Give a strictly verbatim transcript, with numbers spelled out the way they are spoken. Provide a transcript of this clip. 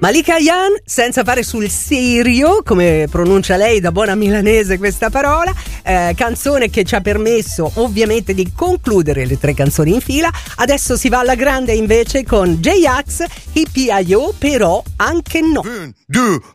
Malika Ayane, senza fare sul serio, come pronuncia lei da buona milanese questa parola, eh, canzone che ci ha permesso ovviamente di concludere le tre canzoni in fila. Adesso si va alla grande invece con J-Ax, Hippie I O, però anche no. Un, due,